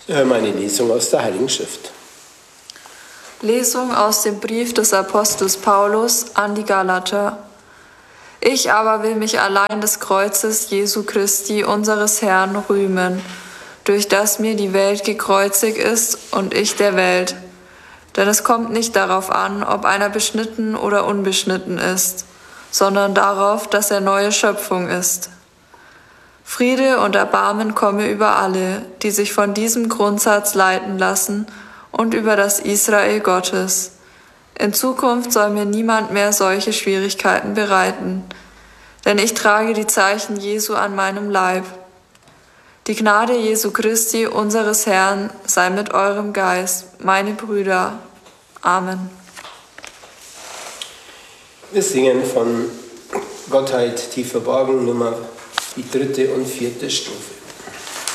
Meine Lesung aus der Heiligen Schrift. Lesung aus dem Brief des Apostels Paulus an die Galater. Ich aber will mich allein des Kreuzes Jesu Christi, unseres Herrn, rühmen, durch das mir die Welt gekreuzigt ist und ich der Welt. Denn es kommt nicht darauf an, ob einer beschnitten oder unbeschnitten ist, sondern darauf, dass er neue Schöpfung ist. Friede und Erbarmen komme über alle, die sich von diesem Grundsatz leiten lassen und über das Israel Gottes. In Zukunft soll mir niemand mehr solche Schwierigkeiten bereiten, denn ich trage die Zeichen Jesu an meinem Leib. Die Gnade Jesu Christi, unseres Herrn, sei mit eurem Geist, meine Brüder. Amen. Wir singen von Gottheit tief verborgen, die 3. und 4. Strophe.